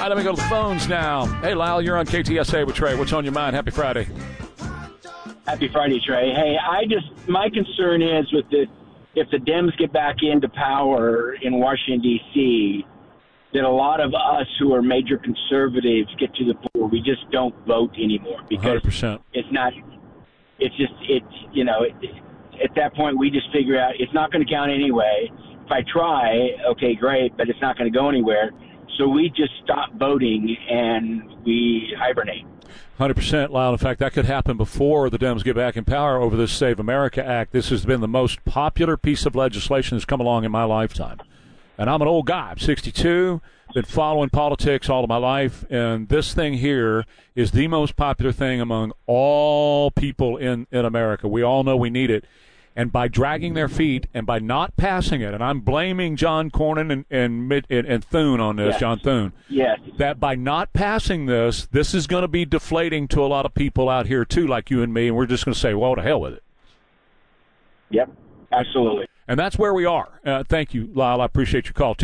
right, let me go to the phones now. Hey, Lyle, you're on KTSA with Trey. What's on your mind? Happy Friday. Happy Friday, Trey. Hey, my concern is if the Dems get back into power in Washington, D.C., that a lot of us who are major conservatives get to the point where we just don't vote anymore because 100%. At that point we just figure out it's not going to count anyway. If I try, okay, great, but it's not going to go anywhere. So we just stop voting and we hibernate. 100%, Lyle. In fact, that could happen before the Dems get back in power over this Save America Act. This has been the most popular piece of legislation that's come along in my lifetime. And I'm an old guy. I'm 62, been following politics all of my life, and this thing here is the most popular thing among all people in America. We all know we need it. And by dragging their feet and by not passing it, and I'm blaming John Cornyn and Thune on this, yes. John Thune, yes. that by not passing this is going to be deflating to a lot of people out here, too, like you and me, and we're just going to say, well, to hell with it. Yep, absolutely. And that's where we are. Thank you, Lyle. I appreciate your call.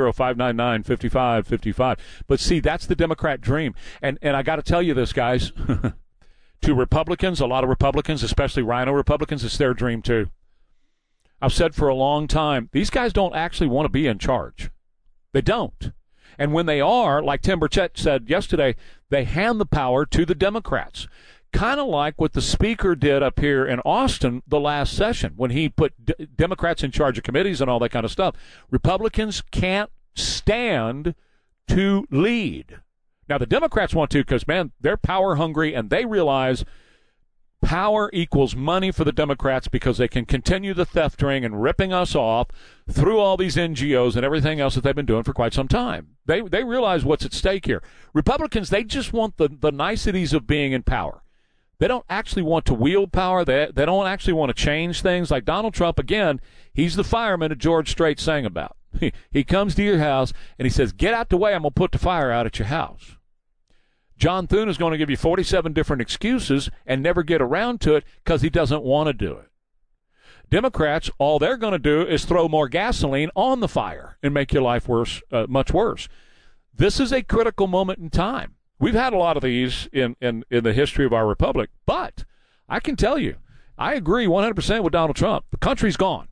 210-599-5555. But, see, that's the Democrat dream. And I got to tell you this, guys. To Republicans, a lot of Republicans, especially Rhino Republicans, it's their dream, too. I've said for a long time, these guys don't actually want to be in charge. They don't. And when they are, like Tim Burchett said yesterday, they hand the power to the Democrats. Kind of like what the speaker did up here in Austin the last session when he put Democrats in charge of committees and all that kind of stuff. Republicans can't stand to lead. Now, the Democrats want to because, man, they're power hungry and they realize power equals money for the Democrats because they can continue the theft ring and ripping us off through all these NGOs and everything else that they've been doing for quite some time. They realize what's at stake here. Republicans, they just want the niceties of being in power. They don't actually want to wield power. They don't actually want to change things. Like Donald Trump, again, he's the fireman that George Strait sang about. He comes to your house and he says, get out the way, I'm going to put the fire out at your house. John Thune is going to give you 47 different excuses and never get around to it because he doesn't want to do it. Democrats, all they're going to do is throw more gasoline on the fire and make your life worse, much worse. This is a critical moment in time. We've had a lot of these in the history of our republic, but I can tell you, I agree 100% with Donald Trump. The country's gone.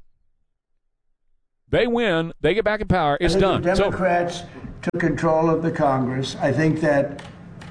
They win. They get back in power. It's done. The Democrats took control of the Congress. I think that,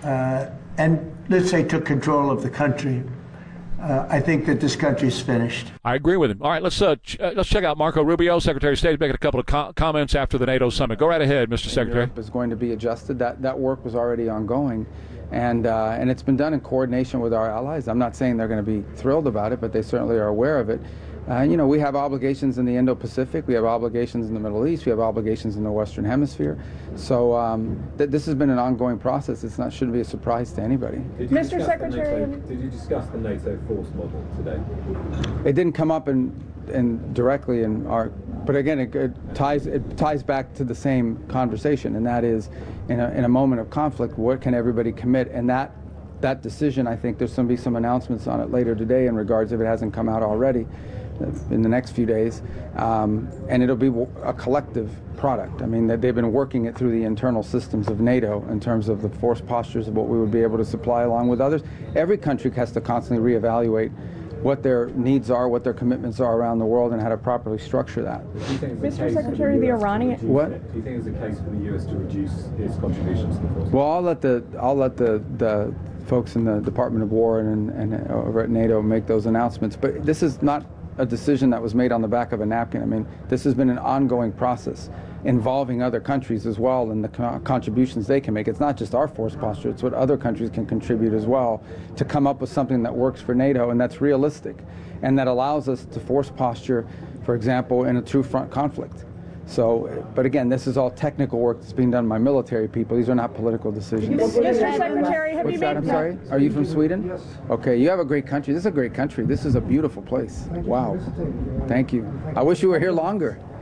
and let's say took control of the country. I think that this country's finished. I agree with him. All right, let's check out Marco Rubio, Secretary of State, making a couple of comments after the NATO summit. Go right ahead, Mr. Secretary. Europe is going to be adjusted. That work was already ongoing, and it's been done in coordination with our allies. I'm not saying they're going to be thrilled about it, but they certainly are aware of it. We have obligations in the Indo-Pacific. We have obligations in the Middle East. We have obligations in the Western Hemisphere. So this has been an ongoing process. Shouldn't be a surprise to anybody. Mr. Secretary, did you discuss the NATO force model today? It didn't come up in directly in our, but again, it ties back to the same conversation, and that is, in a moment of conflict, what can everybody commit? And that decision, I think there's going to be some announcements on it later today in regards, if it hasn't come out already, in the next few days, and it'll be a collective product. I mean, they've been working it through the internal systems of NATO in terms of the force postures of what we would be able to supply along with others. Every country has to constantly reevaluate what their needs are, what their commitments are around the world, and how to properly structure that. Mr. Secretary, the Iranian... What? Do you think it's a case for the U.S. to reduce its contributions to the force? Well, I'll let the folks in the Department of War and over at NATO make those announcements. But this is not a decision that was made on the back of a napkin. I mean, this has been an ongoing process involving other countries as well and the contributions they can make. It's not just our force posture, it's what other countries can contribute as well to come up with something that works for NATO and that's realistic and that allows us to force posture, for example, in a true front conflict. So, but again, this is all technical work that's being done by military people. These are not political decisions. Mr. Secretary, have you made... I'm sorry? Are you from Sweden? Yes. Okay, you have a great country. This is a great country. This is a beautiful place. Wow. Thank you. I wish you were here longer.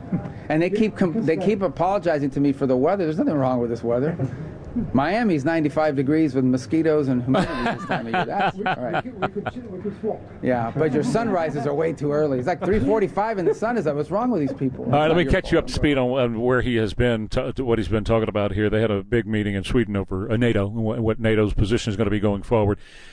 And they keep apologizing to me for the weather. There's nothing wrong with this weather. Miami's 95 degrees with mosquitoes and humidity this time of year. That's all right. We could swap. Yeah, but your sunrises are way too early. It's like 3:45 and the sun is up. What's wrong with these people? All right, let me catch you up to speed on where he has been, what he's been talking about here. They had a big meeting in Sweden over NATO and what NATO's position is going to be going forward.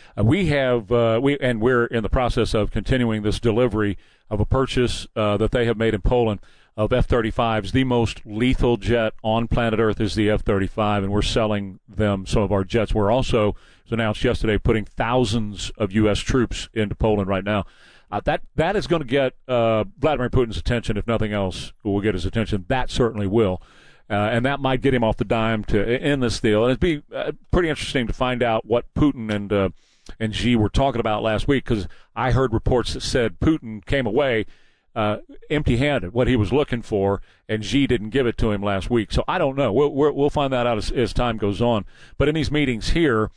We're in the process of continuing this delivery of a purchase that they have made in Poland of F-35s. The most lethal jet on planet Earth is the F-35, and we're selling them some of our jets. We're also, as announced yesterday, putting thousands of U.S. troops into Poland right now. That is going to get Vladimir Putin's attention, if nothing else will get his attention. That certainly will. And that might get him off the dime to end this deal. And it'd be pretty interesting to find out what Putin and Xi were talking about last week, because I heard reports that said Putin came away empty-handed, what he was looking for, and Xi didn't give it to him last week. So I don't know. We'll find that out as time goes on. But in these meetings here,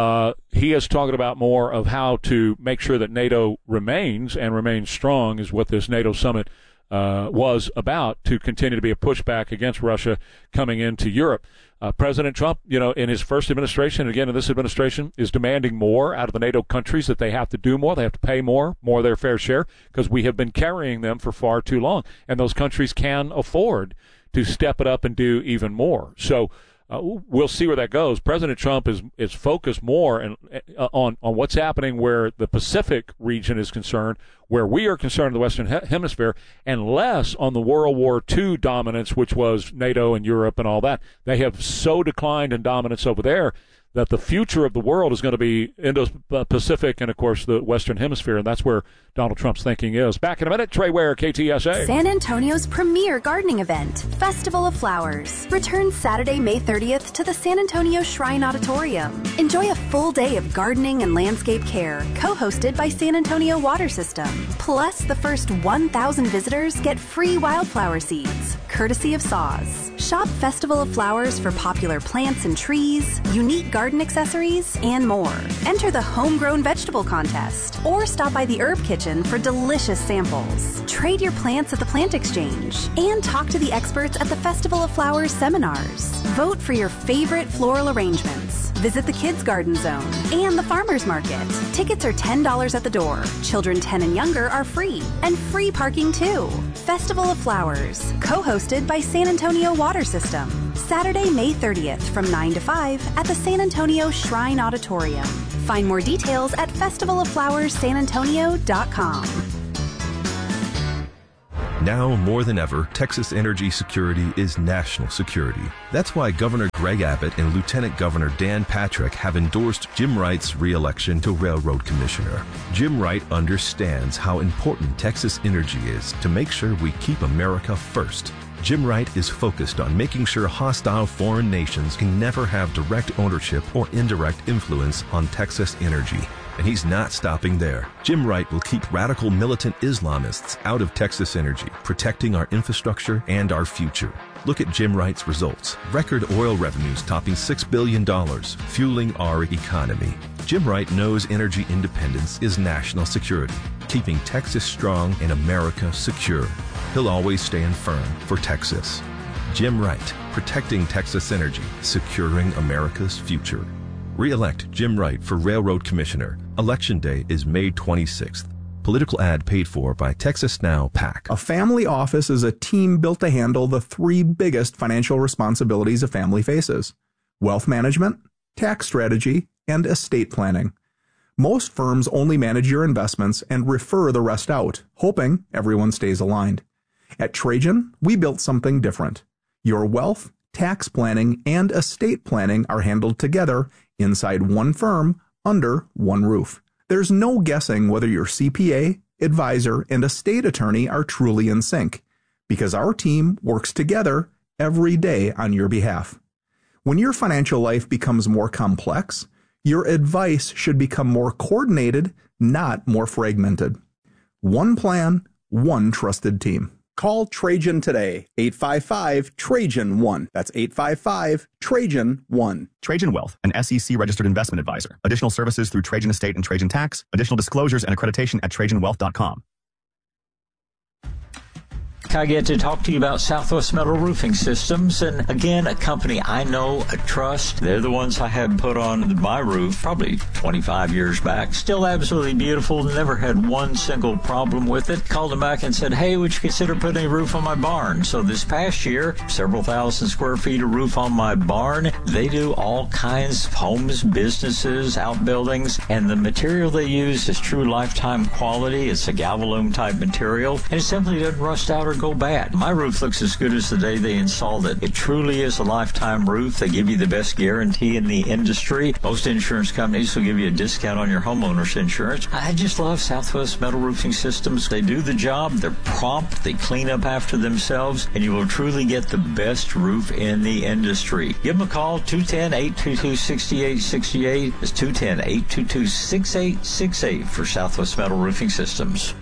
he is talking about more of how to make sure that NATO remains strong, is what this NATO summit was about, to continue to be a pushback against Russia coming into Europe. President Trump, in his first administration, and again in this administration, is demanding more out of the NATO countries, that they have to do more. They have to pay more of their fair share, because we have been carrying them for far too long. And those countries can afford to step it up and do even more. So we'll see where that goes. President Trump is focused more on what's happening where the Pacific region is concerned, where we are concerned in the Western Hemisphere, and less on the World War II dominance, which was NATO and Europe and all that. They have so declined in dominance over there that the future of the world is going to be Indo-Pacific and, of course, the Western Hemisphere, and that's where Donald Trump's thinking is. Back in a minute, Trey Ware, KTSA. San Antonio's premier gardening event, Festival of Flowers, returns Saturday, May 30th to the San Antonio Shrine Auditorium. Enjoy a full day of gardening and landscape care, co-hosted by San Antonio Water System. Plus, the first 1,000 visitors get free wildflower seeds, courtesy of Saws. Shop Festival of Flowers for popular plants and trees, unique garden accessories, and more. Enter the Homegrown Vegetable Contest, or stop by the Herb Kitchen for delicious samples. Trade your plants at the Plant Exchange, and talk to the experts at the Festival of Flowers seminars. Vote for your favorite floral arrangements. Visit the Kids Garden Zone and the Farmers Market. Tickets are $10 at the door. Children 10 and younger are free, and free parking too. Festival of Flowers, co-hosted by San Antonio Water System. Saturday, May 30th from 9 to 5 at the San Antonio Shrine Auditorium. Find more details at festivaloflowerssanantonio.com. Now more than ever, Texas energy security is national security. That's why Governor Greg Abbott and Lieutenant Governor Dan Patrick have endorsed Jim Wright's re-election to Railroad Commissioner. Jim Wright understands how important Texas energy is to make sure we keep America first. Jim Wright is focused on making sure hostile foreign nations can never have direct ownership or indirect influence on Texas energy. And he's not stopping there. Jim Wright will keep radical militant Islamists out of Texas energy, protecting our infrastructure and our future. Look at Jim Wright's results. Record oil revenues topping $6 billion, fueling our economy. Jim Wright knows energy independence is national security, keeping Texas strong and America secure. He'll always stand firm for Texas. Jim Wright, protecting Texas energy, securing America's future. Re-elect Jim Wright for Railroad Commissioner. Election Day is May 26th. Political ad paid for by Texas Now PAC. A family office is a team built to handle the three biggest financial responsibilities a family faces: wealth management, tax strategy, and estate planning. Most firms only manage your investments and refer the rest out, hoping everyone stays aligned. At Trajan, we built something different. Your wealth, tax planning, and estate planning are handled together inside one firm, under one roof. There's no guessing whether your CPA, advisor, and estate attorney are truly in sync, because our team works together every day on your behalf. When your financial life becomes more complex, your advice should become more coordinated, not more fragmented. One plan, one trusted team. Call Trajan today, 855-TRAJAN-1. That's 855-TRAJAN-1. Trajan Wealth, an SEC-registered investment advisor. Additional services through Trajan Estate and Trajan Tax. Additional disclosures and accreditation at TrajanWealth.com. week, I get to talk to you about Southwest Metal Roofing Systems. And again, a company I know, I trust. They're the ones I had put on my roof probably 25 years back. Still absolutely beautiful. Never had one single problem with it. Called them back and said, hey, would you consider putting a roof on my barn? So this past year, several thousand square feet of roof on my barn. They do all kinds of homes, businesses, outbuildings, and the material they use is true lifetime quality. It's a Galvalume type material, and it simply doesn't rust out or go bad. My roof looks as good as the day they installed it. It truly is a lifetime roof. They give you the best guarantee in the industry. Most insurance companies will give you a discount on your homeowner's insurance. I just love Southwest Metal Roofing Systems. They do the job. They're prompt. They clean up after themselves, and you will truly get the best roof in the industry. Give them a call, 210-822-6868. It's 210-822-6868 for Southwest Metal Roofing Systems.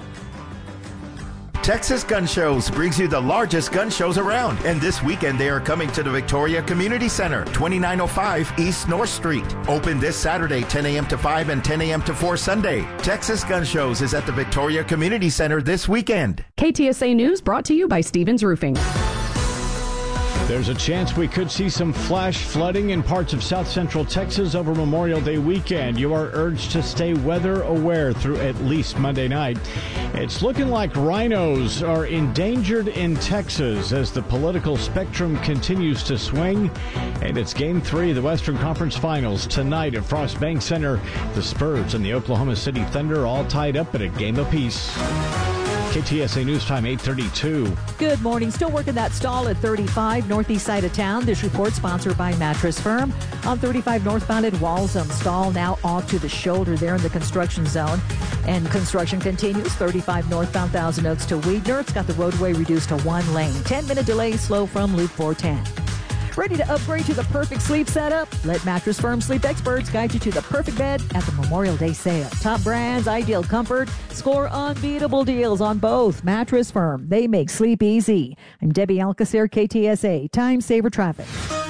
Texas Gun Shows brings you the largest gun shows around, and this weekend they are coming to the Victoria Community Center, 2905 East North Street. Open this Saturday, 10 a.m. to 5 and 10 a.m. to 4 Sunday. Texas Gun Shows is at the Victoria Community Center this weekend. KTSA News brought to you by Stevens Roofing. There's a chance we could see some flash flooding in parts of south central Texas over Memorial Day weekend. You are urged to stay weather aware through at least Monday night. It's looking like rhinos are endangered in Texas as the political spectrum continues to swing. And it's Game 3 of the Western Conference Finals tonight at Frost Bank Center. The Spurs and the Oklahoma City Thunder all tied up at a game apiece. KTSA News Time 8:32. Good morning. Still working that stall at 35 northeast side of town. This report sponsored by Mattress Firm. On 35 northbound at Walsham, stall now off to the shoulder there in the construction zone. And construction continues 35 northbound Thousand Oaks to Weidner. It's got the roadway reduced to 1 lane. 10-minute delay slow from Loop 410. Ready to upgrade to the perfect sleep setup? Let Mattress Firm sleep experts guide you to the perfect bed at the Memorial Day sale. Top brands, ideal comfort. Score unbeatable deals on both. Mattress Firm. They make sleep easy. I'm Debbie Alcacer, KTSA. Time Saver Traffic.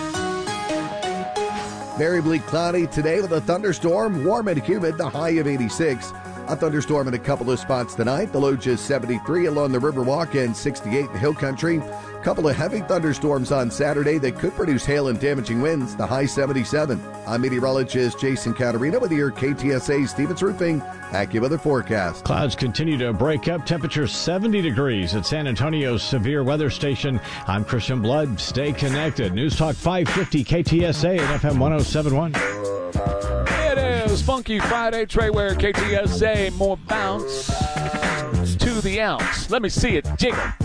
Very bleak, cloudy today with a thunderstorm. Warm and humid, the high of 86. A thunderstorm in a couple of spots tonight. The low just 73 along the Riverwalk and 68 in the Hill Country. Couple of heavy thunderstorms on Saturday that could produce hail and damaging winds, the high 77. I'm meteorologist Jason Caterina with your KTSA Stevens Roofing AccuWeather forecast. Clouds continue to break up. Temperature 70 degrees at San Antonio's severe weather station. I'm Christian Blood. Stay connected. News Talk 550 KTSA and FM 107.1. It is Funky Friday. Trey Ware, KTSA. More bounce to the ounce. Let me see it jiggle.